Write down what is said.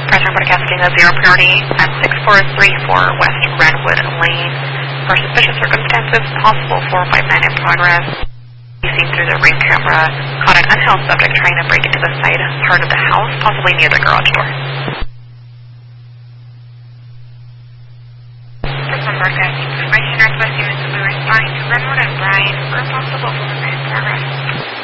Present broadcasting a zero priority at 6434 West Redwood Lane. For suspicious circumstances, possible 4 by 9 in progress. Seen through the ring camera, caught an unhoused subject trying to break into the side part of the house, possibly near the garage door. Present broadcasting. Information Northwest Units will be responding to Redwood and Bryan for a possible 4 by 9 in progress.